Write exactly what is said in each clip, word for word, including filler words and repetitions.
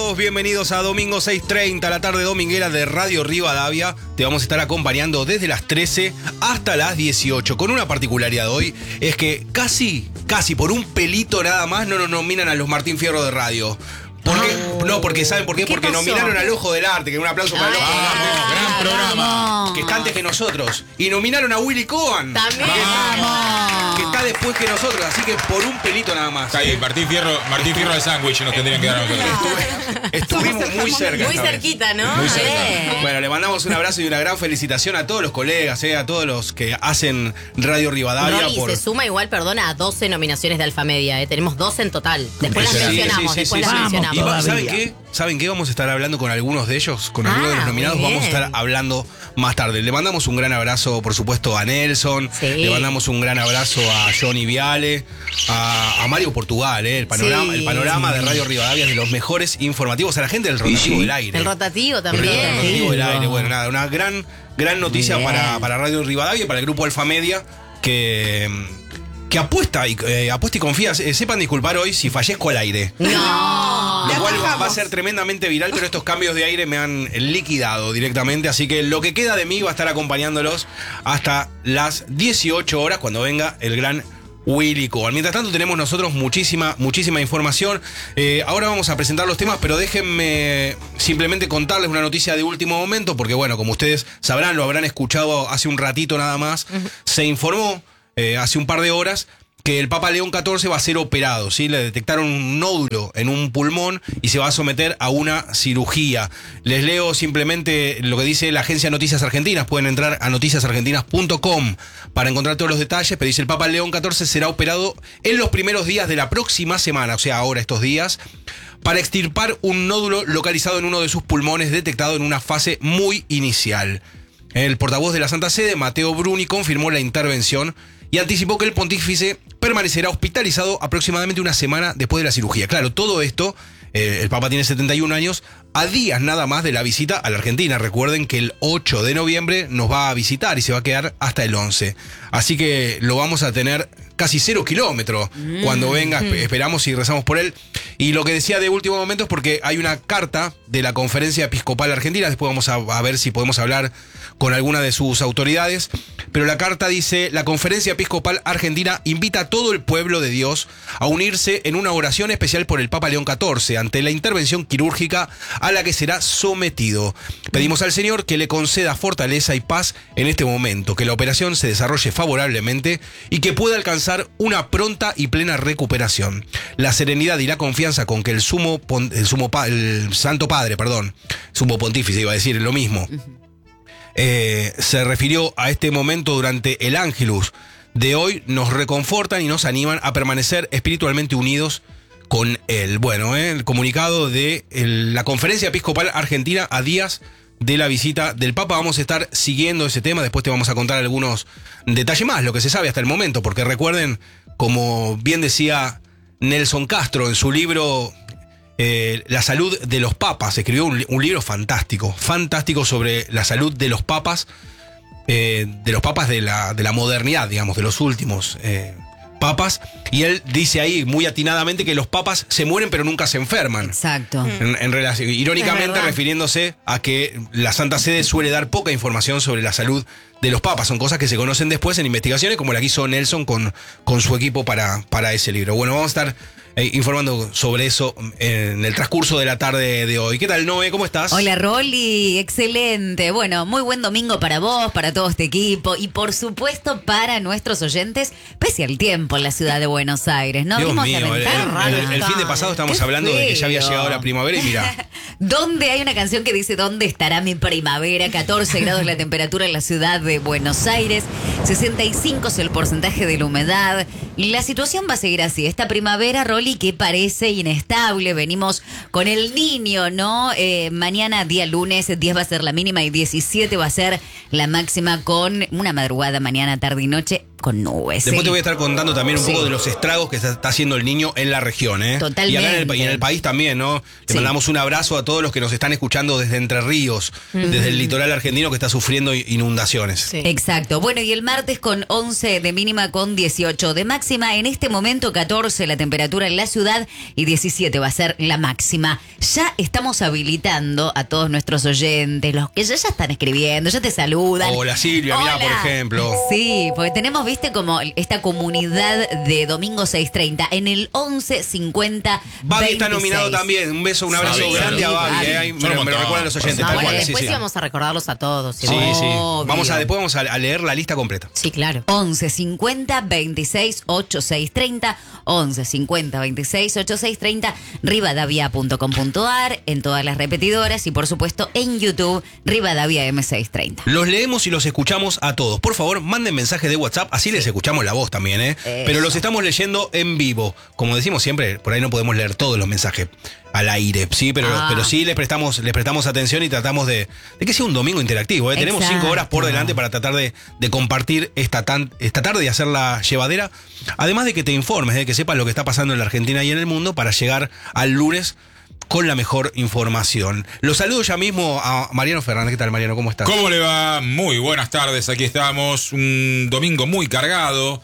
todos, bienvenidos a Domingo seis treinta, la tarde dominguera de Radio Rivadavia. Te vamos a estar acompañando desde las trece hasta las dieciocho. Con una particularidad hoy, es que casi, casi por un pelito nada más no nos nominan a los Martín Fierro de Radio. ¿Por qué? Oh. No, porque ¿saben por qué? qué porque pasó? Nominaron al Ojo del Arte, que un aplauso para el Ojo del Arte. Ah, gran programa. No. Que está antes que nosotros. Y nominaron a Willy Cohen. También. Que, que está después que nosotros, así que por un pelito nada más. Está ahí, Martín Fierro, Martín Fierro de sándwich nos tendrían que dar a nosotros. Estuve, estuvimos muy cerca. Muy cerquita, ¿no? Muy cerca. Eh. Bueno, le mandamos un abrazo y una gran felicitación a todos los colegas, eh, a todos los que hacen Radio Rivadavia. Rolly por... se suma igual, perdona, a doce nominaciones de Alfa Media. Eh. Tenemos doce en total. Después las Sí, mencionamos, sí, sí, después sí, las sí. mencionamos. Y va- ¿Saben qué? ¿Saben qué? Vamos a estar hablando con algunos de ellos, con algunos Ah, de los nominados. muy Vamos a bien. estar hablando más tarde. Le mandamos un gran abrazo, por supuesto, a Nelson. Sí. Le mandamos un gran abrazo a Johnny Viale, a, a Mario Portugal. Eh. El panorama, Sí. el panorama de Radio Rivadavia es de los mejores informativos. A la gente del rotativo sí. del aire. El rotativo El también. rotativo del aire. Bueno, nada, una gran, gran noticia Bien. para, para Radio Rivadavia y para el grupo Alfa Media que... que apuesta y, eh, apuesta y confía. Eh, sepan disculpar hoy si fallezco al aire. No. Lo cual va a ser tremendamente viral, pero estos cambios de aire me han liquidado directamente. Así que lo que queda de mí va a estar acompañándolos hasta las dieciocho horas cuando venga el gran Willy Cohen. Mientras tanto tenemos nosotros muchísima, muchísima información. Eh, ahora vamos a presentar los temas, pero déjenme simplemente contarles una noticia de último momento, porque bueno, como ustedes sabrán, lo habrán escuchado hace un ratito nada más, uh-huh. Se informó eh, hace un par de horas que el Papa León catorce va a ser operado, ¿sí? Le detectaron un nódulo en un pulmón y se va a someter a una cirugía. Les leo simplemente lo que dice la agencia Noticias Argentinas. Pueden entrar a noticias argentinas punto com para encontrar todos los detalles, pero dice el Papa León catorce será operado en los primeros días de la próxima semana, o sea, ahora estos días, para extirpar un nódulo localizado en uno de sus pulmones detectado en una fase muy inicial. El portavoz de la Santa Sede, Matteo Bruni, confirmó la intervención y anticipó que el pontífice permanecerá hospitalizado aproximadamente una semana después de la cirugía. Claro, todo esto, eh, el Papa tiene setenta y un años, a días nada más de la visita a la Argentina. Recuerden que el ocho de noviembre nos va a visitar y se va a quedar hasta el once. Así que lo vamos a tener casi cero kilómetros mm. cuando venga. Mm. Esperamos y rezamos por él. Y lo que decía de último momento es porque hay una carta de la Conferencia Episcopal Argentina. Después vamos a, a ver si podemos hablar con alguna de sus autoridades. Pero la carta dice: la Conferencia Episcopal Argentina invita a todo el pueblo de Dios a unirse en una oración especial por el Papa León catorce ante la intervención quirúrgica a la que será sometido. Pedimos al Señor que le conceda fortaleza y paz en este momento, que la operación se desarrolle favorablemente y que pueda alcanzar una pronta y plena recuperación. La serenidad y la confianza con que el sumo, el sumo el Santo Padre, perdón, sumo pontífice iba a decir lo mismo, eh, se refirió a este momento durante el Ángelus de hoy, nos reconfortan y nos animan a permanecer espiritualmente unidos con él. Bueno, eh, el comunicado de el, la Conferencia Episcopal Argentina a días de la visita del Papa. Vamos a estar siguiendo ese tema, después te vamos a contar algunos detalles más, lo que se sabe hasta el momento, porque recuerden, como bien decía Nelson Castro en su libro eh, La salud de los papas, escribió un, un libro fantástico, fantástico sobre la salud de los papas, eh, de los papas de la, de la modernidad, digamos, de los últimos eh, papas, y él dice ahí muy atinadamente que los papas se mueren pero nunca se enferman. Exacto. En, en relación, irónicamente refiriéndose a que la Santa Sede suele dar poca información sobre la salud de los papas. Son cosas que se conocen después en investigaciones, como la que hizo Nelson con, con su equipo para, para ese libro. Bueno, vamos a estar eh, informando sobre eso en el transcurso de la tarde de hoy. ¿Qué tal, Noé? ¿Cómo estás? Hola, Rolly. Excelente. Bueno, muy buen domingo para vos, para todo este equipo y, por supuesto, para nuestros oyentes, pese al tiempo en la ciudad de Buenos Aires, ¿no? Dios Vimos mío, el, lamentar- el- el- el fin de pasado estábamos Qué hablando de que ya había feo. llegado la primavera y mira. ¿Dónde hay una canción que dice ¿dónde estará mi primavera? catorce grados la temperatura en la ciudad de Buenos Aires, sesenta y cinco es el porcentaje de la humedad. La situación va a seguir así. Esta primavera, Rolly, que parece inestable. Venimos con el Niño, ¿no? Eh, mañana, día lunes, diez va a ser la mínima y diecisiete va a ser la máxima, con una madrugada, mañana, tarde y noche con nubes. Después ¿sí? te voy a estar contando también un Sí. poco de los estragos que está está haciendo el niño en la región, ¿eh? Totalmente. Y acá en el, y en el país también, ¿no? Le Sí. mandamos un abrazo a todos los que nos están escuchando desde Entre Ríos, desde el litoral argentino que está sufriendo inundaciones. Sí. Exacto. Bueno, y el martes con once de mínima, con dieciocho de máxima. En este momento catorce la temperatura en la ciudad y diecisiete va a ser la máxima. Ya estamos habilitando a todos nuestros oyentes, los que ya, ya están escribiendo, ya te saludan. Hola Silvia, mirá, Hola. por ejemplo. Sí, porque tenemos, viste, como esta comunidad de Domingo seiscientos treinta en el once cincuenta Babi está veintiséis. nominado también. Un beso, un abrazo Babi, grande a salud. Babi. eh. Ahí Son me, un lo- me lo montón. recuerdan los oyentes. No, tal bueno, cual, sí, después sí. íbamos a recordarlos a todos. Sí, igual. sí. Obvio. Vamos a, después vamos a, a leer la lista completa. Sí, claro. once cincuenta veintiséis ochenta y seis treinta, once cincuenta veintiséis ochenta y seis treinta, rivadavia punto com punto ar, en todas las repetidoras y por supuesto en YouTube, Rivadavia M seiscientos treinta. Los leemos y los escuchamos a todos. Por favor, manden mensajes de WhatsApp, así les escuchamos la voz también, ¿eh? Eso. Pero los estamos leyendo en vivo. Como decimos siempre, por ahí no podemos leer todos los mensajes al aire, sí, pero, Ah. pero sí les prestamos, les prestamos atención y tratamos de, de que sea un domingo interactivo, ¿eh? Tenemos Exacto. cinco horas por delante para tratar de, de compartir esta, tan, esta tarde y hacerla llevadera. Además de que te informes, de que sepas lo que está pasando en la Argentina y en el mundo para llegar al lunes con la mejor información. Los saludo ya mismo a Mariano Fernández. ¿Qué tal, Mariano? ¿Cómo estás? ¿Cómo le va? Muy buenas tardes, aquí estamos. Un domingo muy cargado.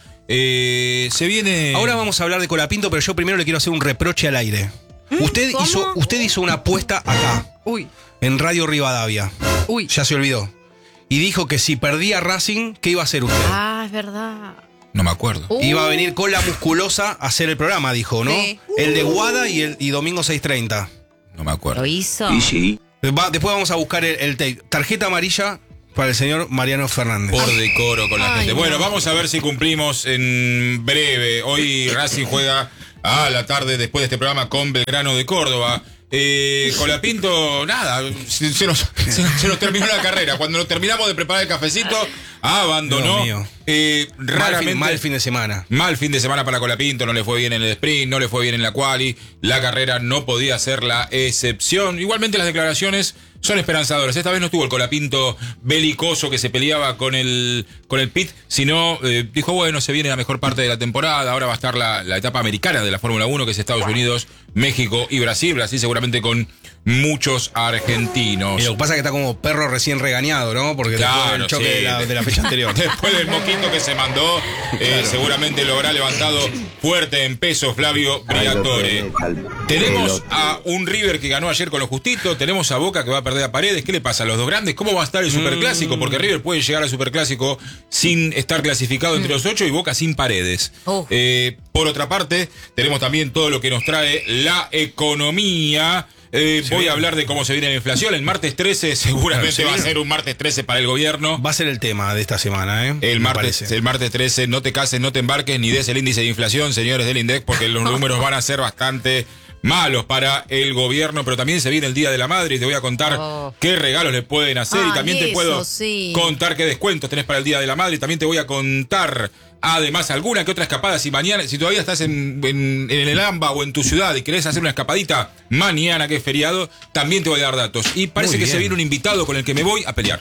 Eh, se viene. Ahora vamos a hablar de Colapinto, pero yo primero le quiero hacer un reproche al aire. Usted ¿Cómo? hizo, usted hizo una apuesta acá, Uy, en Radio Rivadavia. uy. Ya se olvidó. Y dijo que si perdía Racing, ¿qué iba a hacer usted? Ah, es verdad. No me acuerdo. Uh, Iba a venir con la musculosa a hacer el programa, dijo, ¿no? Sí. El de Guada y el y Domingo seis treinta. No me acuerdo. ¿Lo hizo? Va- después vamos a buscar el, el tape. Tarjeta amarilla para el señor Mariano Fernández. Por decoro con la Ay, gente. no. Bueno, vamos a ver si cumplimos en breve. Hoy Racing juega a la tarde después de este programa con Belgrano de Córdoba. Eh, Colapinto, nada, se, se nos, se- se nos terminó la carrera. Cuando nos terminamos de preparar el cafecito, abandonó. Dios mío. Eh, Mal raramente, fin, mal fin de semana. Mal fin de semana para Colapinto, no le fue bien en el sprint, no le fue bien en la quali, la carrera no podía ser la excepción. Igualmente las declaraciones son esperanzadoras. Esta vez no estuvo el Colapinto belicoso que se peleaba con el, con el pit, sino eh, dijo, bueno, se viene la mejor parte de la temporada, ahora va a estar la, la etapa americana de la Fórmula uno, que es Estados Unidos, México y Brasil. Brasil seguramente con muchos argentinos. Y lo que pasa es que está como perro recién regañado, ¿no? Porque después Claro, del choque sí. de, la, de la fecha anterior. Después del moquito que se mandó, eh, seguramente lo habrá levantado fuerte en peso Flavio Briatore. Tenemos a un River que ganó ayer con lo justito, tenemos a Boca que va a perder a Paredes. ¿Qué le pasa a los dos grandes? ¿Cómo va a estar el Superclásico? Porque River puede llegar al Superclásico sin estar clasificado entre los ocho y Boca sin Paredes. Oh. Eh, por otra parte, tenemos también todo lo que nos trae la economía. Eh, voy a hablar de cómo se viene la inflación. El martes trece seguramente Se va a viene. ser un martes trece para el gobierno. Va a ser el tema de esta semana, ¿eh? El Me martes, parece. el martes trece, no te cases, no te embarques, ni des el índice de inflación, señores del INDEC, porque los números van a ser bastante malos para el gobierno, pero también se viene el Día de la Madre y te voy a contar Oh. qué regalos le pueden hacer Ay, y también te eso, puedo sí. contar qué descuentos tenés para el Día de la Madre y también te voy a contar además alguna que otra escapada. Si mañana, si todavía estás en, en, en el AMBA o en tu ciudad y querés hacer una escapadita mañana que es feriado, también te voy a dar datos. Y parece Muy que bien. se viene un invitado con el que me voy a pelear.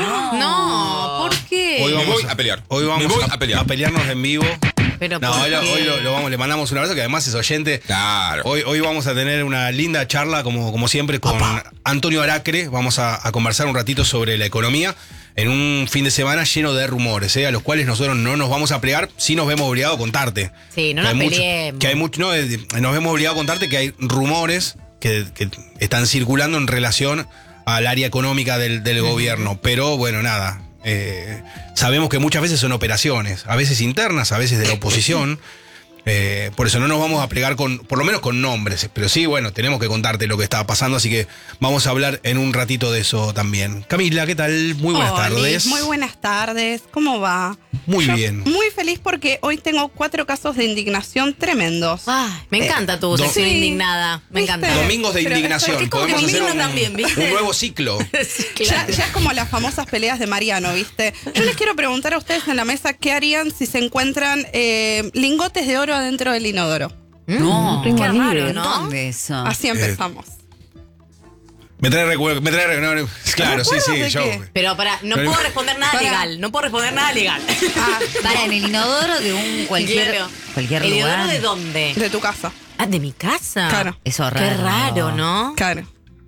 No, ¿por qué? Hoy Me vamos voy a pelear. Hoy vamos Me voy a, a pelear. a pelearnos en vivo. Pero No, ¿por hoy, lo- qué? hoy lo, lo vamos, le mandamos un abrazo, que además es oyente. Claro. Hoy, hoy vamos a tener una linda charla, como, como siempre, con Antonio Aracre. Vamos a, a conversar un ratito sobre la economía en un fin de semana lleno de rumores, ¿eh? A los cuales nosotros no nos vamos a plegar, sí nos vemos obligados a contarte. Sí, no Que nos hay mucho- peleemos. que hay mucho, no, eh, nos vemos obligados a contarte que hay rumores que, que están circulando en relación al área económica del, del gobierno. Pero bueno, nada. eh, sabemos que muchas veces son operaciones, a veces internas, a veces de la oposición. Eh, por eso no nos vamos a plegar con, por lo menos con nombres, pero sí, bueno, tenemos que contarte lo que está pasando, así que vamos a hablar en un ratito de eso también. Camila, ¿qué tal? Muy buenas Oli, tardes. Muy buenas tardes. ¿Cómo va? Muy Yo bien. Muy feliz porque hoy tengo cuatro casos de indignación tremendos. Ay, me encanta tu do- sección Sí. indignada. Me ¿Viste? encanta. Domingos de Pero indignación. estoy- como que Podemos hacer domingo un, también, ¿viste? un nuevo ciclo. Sí, Ya, claro. ya es como las famosas peleas de Mariano, ¿viste? Yo les quiero preguntar a ustedes en la mesa qué harían si se encuentran eh, lingotes de oro adentro del inodoro. No, qué raro, ¿en ¿no? ¿Dónde eso? Así empezamos. Me trae recuerdo, me trae recuerdo. No, claro, sí, sí. ¿Recuerdos de Yo, qué? Pero para, no Pero- puedo responder nada Pará. legal. No puedo responder nada legal. Ah, Para en el inodoro de un cualquier, Claro. cualquier ¿El lugar. inodoro de dónde? de tu casa. Ah, de mi casa. Claro. Eso es Qué raro. raro, ¿no? Claro.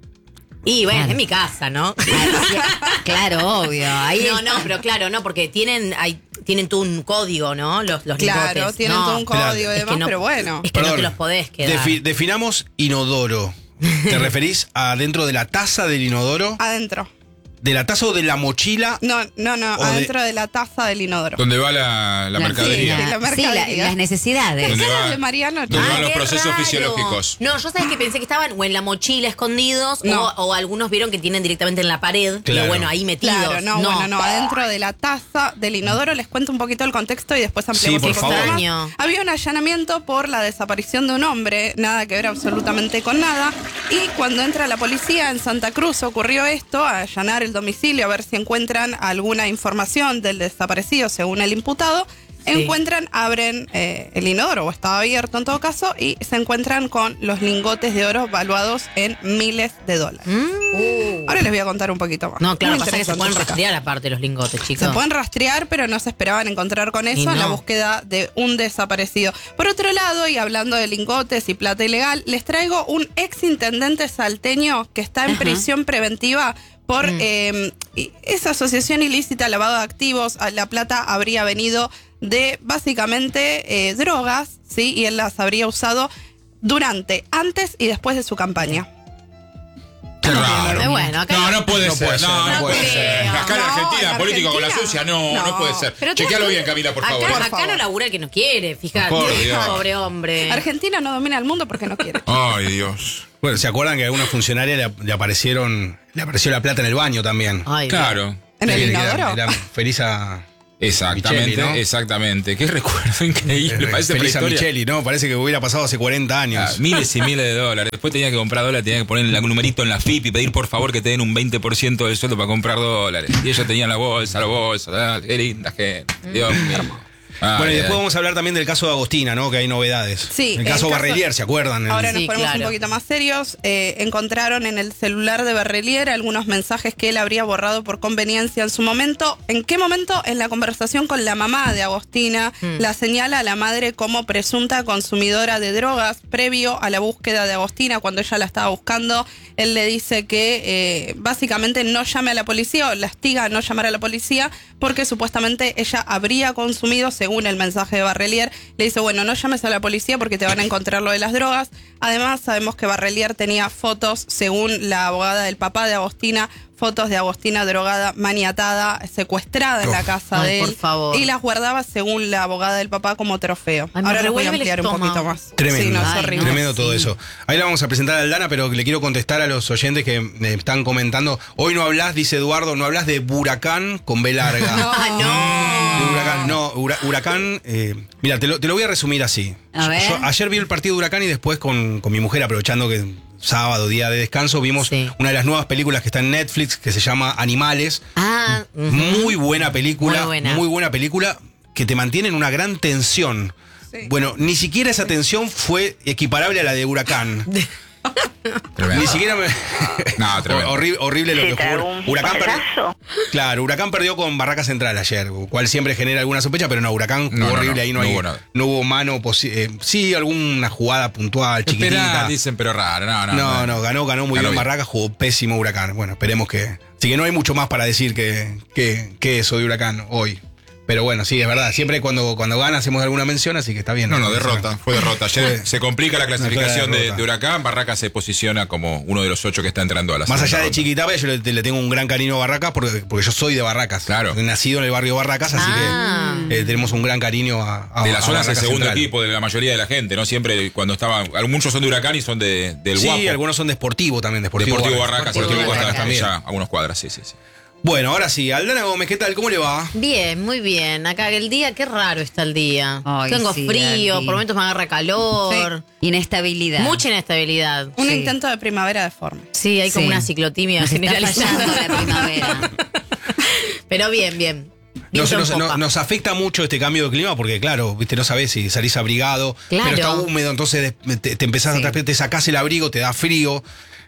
Y bueno, Claro. es mi casa, ¿no? Claro, obvio. Ahí No, está. no, pero claro, no, porque tienen, hay, tienen todo un código, ¿no? Los, los Claro, lingotes. tienen No, todo un Espera, código y es demás, que no- pero bueno. Es que no Perdón. te los podés quedar. Defi- definamos inodoro. ¿Te referís a dentro de la taza del inodoro? Adentro. ¿De la taza o de la mochila? No, no, no, O de- adentro de... la taza del inodoro. Donde va la, la La- mercadería. sí, la Sí, mercadería. la- las necesidades. ¿Dónde Esa va? era de Mariano, ¿Dónde chico. van los qué procesos raro. fisiológicos? No, yo sabes que pensé que estaban o en la mochila escondidos No. o, o algunos vieron que tienen directamente en la pared, pero Claro. bueno, ahí metidos. Claro, no, bueno, no, adentro de la taza del inodoro les cuento un poquito el contexto y después ampliamos Sí, por un poco favor. más. Extraño. Había un allanamiento por la desaparición de un hombre, nada que ver absolutamente con nada, y cuando entra la policía en Santa Cruz ocurrió esto, a allanar el domicilio a ver si encuentran alguna información del desaparecido según el imputado. Encuentran, abren eh, el inodoro, o estaba abierto en todo caso, y se encuentran con los lingotes de oro valuados en miles de dólares. Mm. Ahora les voy a contar un poquito más. No, claro, Muy pasa que se interesante pueden este caso. rastrear aparte los lingotes, chicos. Se pueden rastrear, pero no se esperaban encontrar con Y eso en la no. búsqueda de un desaparecido. Por otro lado, y hablando de lingotes y plata ilegal, les traigo un ex intendente salteño que está en Ajá. prisión preventiva por Mm. eh, esa asociación ilícita, lavado de activos. La plata habría venido de básicamente eh, drogas, ¿sí? Y él las habría usado durante, antes y después de su campaña. Qué raro. Eh, bueno, acá no, no- no puede no ser. puede ser, no, no no puede puede ser. ser. Acá en No, Argentina, en político con la Argentina. sucia, no, no, No. puede ser. Pero te- Chequealo bien, Camila, por acá, favor. Por acá favor. no labura el que no quiere, fíjate. Por Dios. Pobre hombre. Argentina no domina el mundo porque no quiere. Ay, Dios. Bueno, ¿se acuerdan que a alguna funcionaria le, le aparecieron, le apareció la plata en el baño también? Ay, Claro. ¿En el Sí, que inodoro? Era, era feliz a... Exactamente, Micheli, ¿no? exactamente. Qué recuerdo increíble. Parece feliz a prehistoria. Micheli, ¿no? Parece que hubiera pasado hace cuarenta años. Ah, miles y miles de dólares. Después tenía que comprar dólares, tenía que poner el numerito en la F I P y pedir por favor que te den un veinte por ciento del sueldo para comprar dólares. Y ellos tenían la bolsa, la bolsa. Ah, qué linda gente. Dios mío. Ay, Bueno, y después ay. vamos a hablar también del caso de Agostina, ¿no? Que hay novedades. Sí, El el caso caso- Barrelier, ¿se acuerdan? El- Ahora nos Sí, ponemos claro. un poquito más serios. Eh, encontraron en el celular de Barrelier algunos mensajes que él habría borrado por conveniencia en su momento. ¿En qué momento? En la conversación con la mamá de Agostina. Mm. La señala a la madre como presunta consumidora de drogas. Previo a la búsqueda de Agostina, cuando ella la estaba buscando, él le dice que eh, básicamente no llame a la policía o la hostiga a no llamar a la policía porque supuestamente ella habría consumido, según el mensaje de Barrelier, le dice, bueno, no llames a la policía porque te van a encontrar lo de las drogas. Además, sabemos que Barrelier tenía fotos, según la abogada del papá de Agostina, fotos de Agostina drogada, maniatada, secuestrada en la casa Ay, de él. por favor. Y las guardaba, según la abogada del papá, como trofeo. Ay, me Ahora les voy a revuelve el ampliar un estómago. poquito más. Tremendo. Sí, no, es Ay, horrible. no. Tremendo todo sí. eso. Ahí la vamos a presentar a Aldana, pero le quiero contestar a los oyentes que me están comentando. Hoy no hablas, dice Eduardo, no hablas de Buracán con B larga. Ah, De no. Huracán, no, Hura- Huracán, eh, mira, te lo, te lo voy a resumir así. A ver. Yo ayer vi el partido de Huracán y después con, con mi mujer, aprovechando que sábado, día de descanso, vimos Sí. una de las nuevas películas que está en Netflix, que se llama Animales. Ah, ujú. Muy buena película, Muy buena. muy buena película, que te mantiene en una gran tensión. Sí. Bueno, ni siquiera esa tensión fue equiparable a la de Huracán. Tremendo. Ni siquiera me... No, tremendo. horrible, horrible lo Se que tragó fue. un Huracán perdió. payaso. Claro, Huracán perdió con Barraca Central ayer, cual siempre genera alguna sospecha, pero no, Huracán jugó No, no, horrible, no, ahí no, no hay, hubo nada. no hubo mano posi- eh, sí, alguna jugada puntual, Esperá, chiquitita. dicen, pero raro. No, no. No, no, ganó, ganó muy Ganó bien bien. Barraca, jugó pésimo Huracán. Bueno, esperemos que. Así que no hay mucho más para decir que, que, que eso de Huracán hoy. Pero bueno, sí, es verdad. Siempre cuando, cuando gana hacemos alguna mención, así que está bien. No, no, derrota, fue derrota. Ayer se complica la clasificación Una clara de, derrota. de Huracán. Barraca se posiciona como uno de los ocho que está entrando a la Más segunda allá de ronda. Chiquitapia, yo le, le tengo un gran cariño a Barracas porque, porque yo soy de Barracas. Claro. He nacido en el barrio Barracas, así Ah. que eh, tenemos un gran cariño a, a De la a zona es el Barracas segundo Central. equipo de la mayoría de la gente, ¿no? Siempre cuando estaban. Muchos son de Huracán y son de, del Sí, Guapo. algunos son de Deportivo también. Deportivo, Deportivo Barracas, Deportivo Deportivo Barracas Barracas también. también. Ya a unos cuadras, sí, sí, sí. Bueno, ahora sí, Aldana Gómez, ¿qué tal? ¿Cómo le va? Bien, muy bien. Acá el día, qué raro está el día. Ay, Tengo sí, frío, Dani. por momentos me agarra calor. Inestabilidad. Mucha inestabilidad. Un Sí. intento de primavera deforme. Sí, hay como Sí. una ciclotimia Nos está generalizada. fallando la primavera. Pero bien, bien. Nos, Viento en nos- popa. nos- nos afecta mucho este cambio de clima porque, claro, viste, no sabés si salís abrigado, Claro. pero está húmedo, entonces te, te empezás Sí. a transpirar, te sacás el abrigo, te da frío.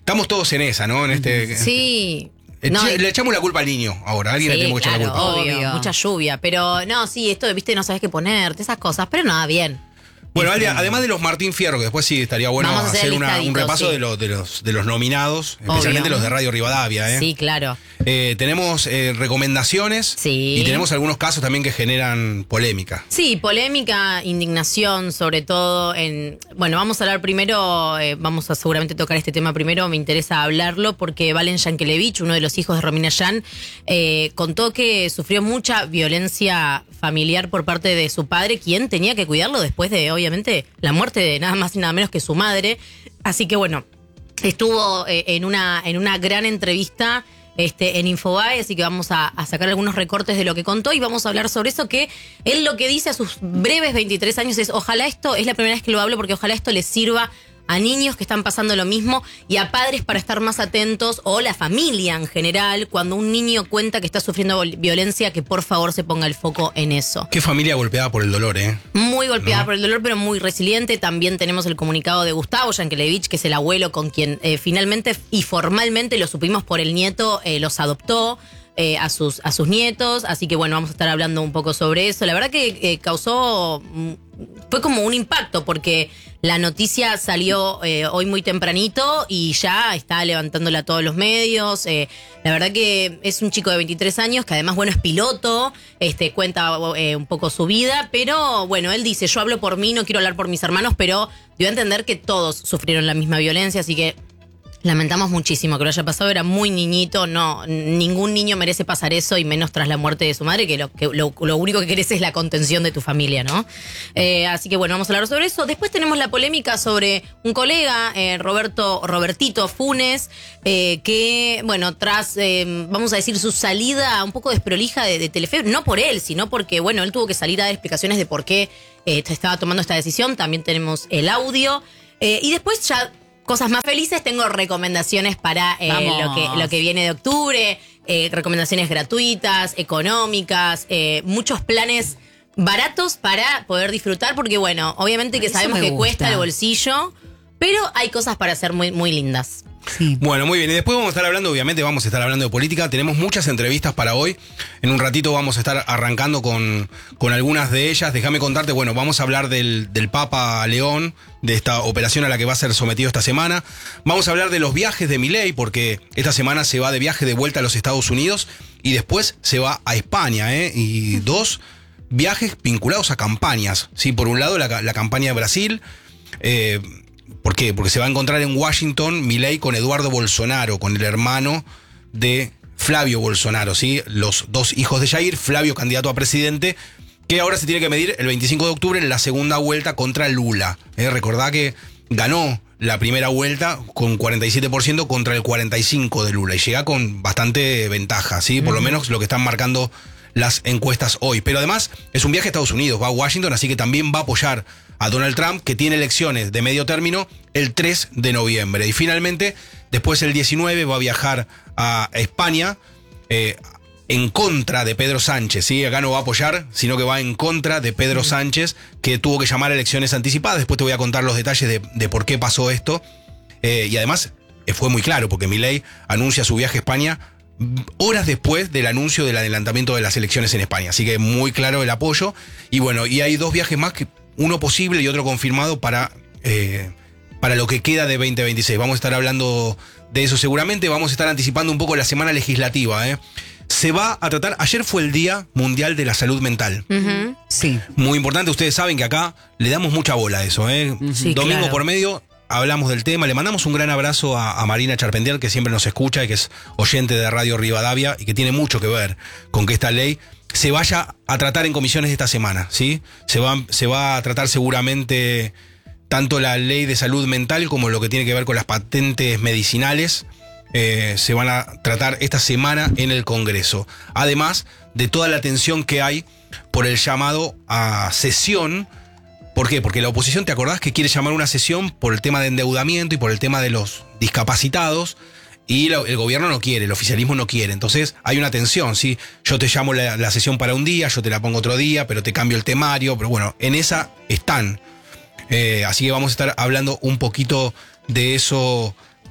Estamos todos en esa, ¿no? En este. Sí. Eche- No, y- le echamos la culpa al niño ahora. Alguien Sí, le tenemos que echar la claro, culpa. obvio, Obvio. mucha lluvia. Pero no, sí, esto, viste, no sabes qué ponerte, esas cosas. Pero nada, bien. Bueno, Ale, además de los Martín Fierro, que después sí estaría bueno Vamos a hacer hacer el una- un listadito, repaso sí. de, los, de, los, de los nominados, especialmente Obvio. los de Radio Rivadavia. ¿eh? Sí, claro. Eh, tenemos eh, recomendaciones Sí. y tenemos algunos casos también que generan polémica. Sí, polémica, indignación, sobre todo en... Bueno, vamos a hablar primero, eh, vamos a seguramente tocar este tema primero, me interesa hablarlo porque Valen Yankelevich, uno de los hijos de Romina Yan, eh, contó que sufrió mucha violencia familiar por parte de su padre, quien tenía que cuidarlo después de, obviamente, la muerte de nada más y nada menos que su madre. Así que bueno, estuvo eh, en, una, en una gran entrevista este, en Infobae, así que vamos a, a sacar algunos recortes de lo que contó y vamos a hablar sobre eso, que él lo que dice a sus breves veintitrés años es, ojalá esto, es la primera vez que lo hablo, porque ojalá esto les sirva a niños que están pasando lo mismo y a padres para estar más atentos, o la familia en general, cuando un niño cuenta que está sufriendo vol- violencia, que por favor se ponga el foco en eso. Qué familia golpeada por el dolor, ¿eh? Muy golpeada ¿No? por el dolor, pero muy resiliente. También tenemos el comunicado de Gustavo Yankelevich, que es el abuelo con quien eh, finalmente y formalmente, lo supimos por el nieto, eh, los adoptó. Eh, a sus a sus nietos, así que bueno, vamos a estar hablando un poco sobre eso. La verdad que eh, causó, mm, fue como un impacto, porque la noticia salió eh, hoy muy tempranito y ya está levantándola a todos los medios. Eh, la verdad que es un chico de veintitrés años, que además, bueno, es piloto, este cuenta eh, un poco su vida, pero bueno, él dice, yo hablo por mí, no quiero hablar por mis hermanos, pero dio a entender que todos sufrieron la misma violencia, así que lamentamos muchísimo que lo haya pasado, era muy niñito, no, ningún niño merece pasar eso, y menos tras la muerte de su madre, que lo, que, lo, lo único que querés es la contención de tu familia, ¿no? Eh, así que bueno, vamos a hablar sobre eso. Después tenemos la polémica sobre un colega, eh, Roberto, Robertito Funes, eh, que, bueno, tras, eh, vamos a decir, su salida un poco desprolija de, de Telefe, no por él, sino porque, bueno, él tuvo que salir a dar explicaciones de por qué eh, estaba tomando esta decisión. También tenemos el audio. Eh, y después ya... Cosas más felices, tengo recomendaciones para eh, Vamos. lo que, lo que viene de octubre, eh, recomendaciones gratuitas, económicas, eh, muchos planes baratos para poder disfrutar, porque bueno, obviamente que Eso sabemos me que cuesta gusta. el bolsillo, pero hay cosas para hacer muy, muy lindas. Sí. Bueno, muy bien. Y después vamos a estar hablando, obviamente, vamos a estar hablando de política. Tenemos muchas entrevistas para hoy. En un ratito vamos a estar arrancando con, con algunas de ellas. Déjame contarte, bueno, vamos a hablar del, del Papa León, de esta operación a la que va a ser sometido esta semana. Vamos a hablar de los viajes de Milei, porque esta semana se va de viaje de vuelta a los Estados Unidos y después se va a España, ¿eh? Y dos viajes vinculados a campañas. Sí, por un lado, la, la campaña de Brasil. Eh, ¿Por qué? Porque se va a encontrar en Washington Milei con Eduardo Bolsonaro, con el hermano de Flavio Bolsonaro, ¿sí? Los dos hijos de Jair, Flavio candidato a presidente, que ahora se tiene que medir el veinticinco de octubre en la segunda vuelta contra Lula. ¿eh? Recordá que ganó la primera vuelta con cuarenta y siete por ciento contra el cuarenta y cinco por ciento de Lula y llega con bastante ventaja, ¿sí? Por lo menos lo que están marcando las encuestas hoy. Pero además es un viaje a Estados Unidos, va a Washington, así que también va a apoyar a Donald Trump, que tiene elecciones de medio término el tres de noviembre. Y finalmente, después el diecinueve va a viajar a España eh, en contra de Pedro Sánchez. ¿sí? Acá no va a apoyar, sino que va en contra de Pedro Sánchez, que tuvo que llamar a elecciones anticipadas. Después te voy a contar los detalles de, de por qué pasó esto. Eh, y además eh, fue muy claro, porque Milei anuncia su viaje a España horas después del anuncio del adelantamiento de las elecciones en España. Así que muy claro el apoyo. Y bueno, y hay dos viajes más, que uno posible y otro confirmado para, eh, para lo que queda de veinte veintiséis. Vamos a estar hablando de eso seguramente. Vamos a estar anticipando un poco la semana legislativa. ¿eh? Se va a tratar, ayer fue el Día Mundial de la Salud Mental. Ujú. Sí. Muy importante, ustedes saben que acá le damos mucha bola a eso. ¿eh? Sí, Domingo claro. por medio hablamos del tema. Le mandamos un gran abrazo a, a Marina Charpentier, que siempre nos escucha y que es oyente de Radio Rivadavia y que tiene mucho que ver con que esta ley se vaya a tratar en comisiones esta semana. ¿sí? Se va, se va a tratar seguramente tanto la ley de salud mental como lo que tiene que ver con las patentes medicinales. Eh, se van a tratar esta semana en el Congreso. Además de toda la atención que hay por el llamado a sesión. ¿Por qué? Porque la oposición, ¿te acordás que quiere llamar una sesión por el tema de endeudamiento y por el tema de los discapacitados? Y lo, el gobierno no quiere, el oficialismo no quiere. Entonces hay una tensión, ¿sí? Yo te llamo la, la sesión para un día, yo te la pongo otro día, pero te cambio el temario. Pero bueno, en esa están. Eh, así que vamos a estar hablando un poquito de eso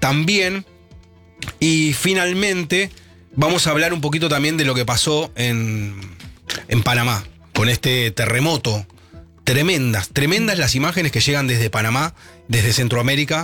también. Y finalmente vamos a hablar un poquito también de lo que pasó en, en Panamá, con este terremoto. Tremendas, tremendas las imágenes que llegan desde Panamá, desde Centroamérica.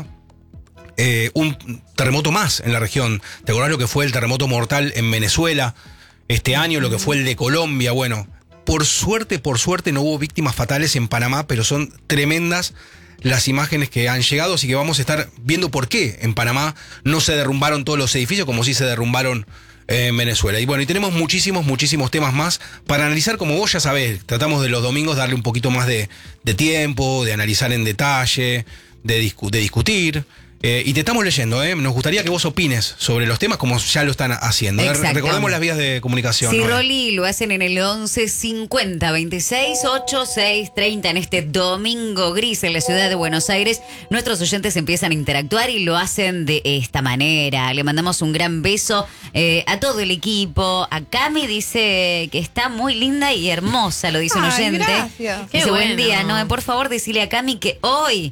Eh, un terremoto más en la región. ¿Te acordás lo que fue el terremoto mortal en Venezuela este año? Lo que fue el de Colombia. Bueno, por suerte, por suerte no hubo víctimas fatales en Panamá, pero son tremendas las imágenes que han llegado, así que vamos a estar viendo por qué en Panamá no se derrumbaron todos los edificios como sí se derrumbaron en Venezuela. Y bueno, y tenemos muchísimos, muchísimos temas más para analizar, como vos ya sabés. Tratamos de los domingos darle un poquito más de, de tiempo, de analizar en detalle, de, discu- de discutir. Eh, y te estamos leyendo, ¿eh? Nos gustaría que vos opines sobre los temas como ya lo están haciendo. Exacto. Recordemos las vías de comunicación. Sí, ¿no? Rolly, lo hacen en el once cincuenta veintiséis ochenta y seis treinta en este domingo gris en la ciudad de Buenos Aires. Nuestros oyentes empiezan a interactuar y lo hacen de esta manera. Le mandamos un gran beso eh, a todo el equipo. A Cami dice que está muy linda y hermosa, lo dice un Ay, oyente. gracias. Qué Dice, buen bueno. día, Noé, por favor, decile a Cami que hoy...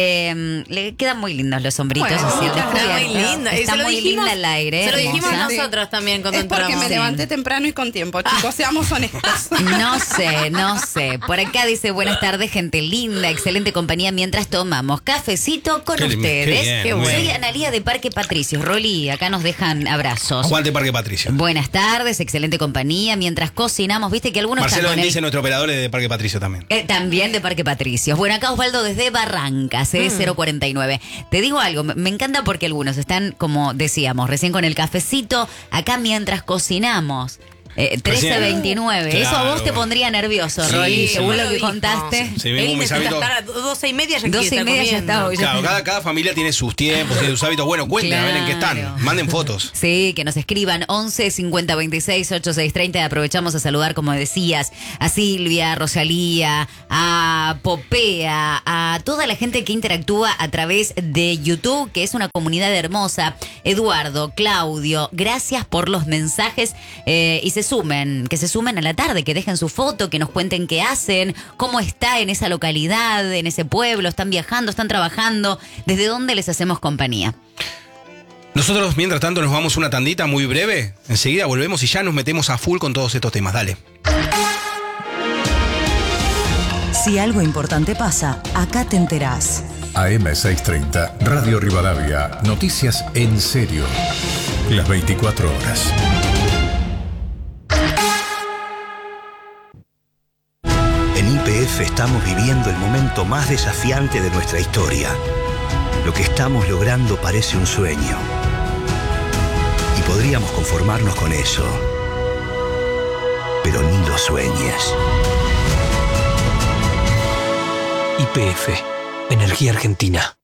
Eh, le quedan muy lindos los sombritos. Bueno, así, al muchas descubierto. gracias. Muy linda. Y Está se lo muy dijimos- linda al aire. Se lo dijimos hermosa. nosotros también cuando Es porque entramos. me levanté temprano y con tiempo, chicos, seamos honestos. No sé, no sé. Por acá dice, buenas tardes, gente linda, excelente compañía mientras tomamos cafecito con Qué li- ustedes. qué bien, Qué muy Soy bien. Analía de Parque Patricios. Rolly, acá nos dejan abrazos. Aguante Parque Patricio. Buenas tardes, excelente compañía mientras cocinamos. Viste que algunos Marcelo están con el- dice nuestro operador es de Parque Patricio también. Eh, también de Parque Patricios. Bueno, acá Osvaldo desde Barranca, C cero cuarenta y nueve. Te digo algo, me me encanta porque algunos están, como decíamos, recién con el cafecito, acá mientras cocinamos. Eh, trece veintinueve. Claro, Eso a vos te bueno. pondría nervioso, Sí, Rolly, sí. según Ya lo que dijo. contaste. Sí, Él vengo mis necesita hábitos. estar a doce y media ya Doce quiere y estar media ya comiendo. está hoy. Claro, cada, cada familia tiene sus tiempos, tiene sus hábitos. Bueno, cuenten a ver en qué Claro. están. Manden fotos. Sí, que nos escriban once cincuenta veintiséis ochenta y seis treinta. Aprovechamos a saludar, como decías, a Silvia, a Rosalía, a Popea, a toda la gente que interactúa a través de YouTube, que es una comunidad hermosa. Eduardo, Claudio, gracias por los mensajes eh, y se sumen, que se sumen a la tarde, que dejen su foto, que nos cuenten qué hacen, cómo está en esa localidad, en ese pueblo, están viajando, están trabajando, desde dónde les hacemos compañía. Nosotros, mientras tanto, nos vamos una tandita muy breve. Enseguida volvemos y ya nos metemos a full con todos estos temas. Dale. Si algo importante pasa, acá te enterás. A M seiscientos treinta, Radio Rivadavia, noticias en serio. Las veinticuatro horas. En Y P F estamos viviendo el momento más desafiante de nuestra historia. Lo que estamos logrando parece un sueño. Y podríamos conformarnos con eso. Pero ni lo sueñes. Y P F, Energía Argentina.